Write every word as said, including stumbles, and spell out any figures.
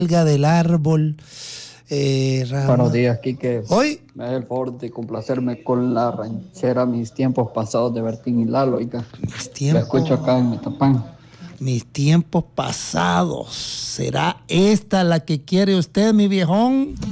del árbol. Eh, Buenos días, Quique. Hoy me da el favor de complacerme con la ranchera Mis Tiempos Pasados de Bertín y Lalo, oiga. Mis tiempos. La escucho acá en Metapán. Mis tiempos pasados. ¿Será esta la que quiere usted, mi viejón?